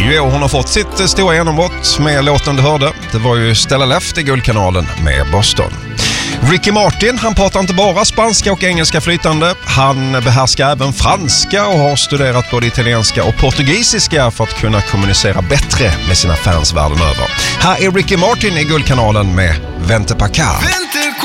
ju i år hon har fått sitt stora genombrott med låten du hörde. Det var ju Stella Left i Guldkanalen med Boston. Ricky Martin, han pratar inte bara spanska och engelska flytande. Han behärskar även franska och har studerat både italienska och portugisiska för att kunna kommunicera bättre med sina fans världen över. Här är Ricky Martin i Guldkanalen med Vente pa' ca.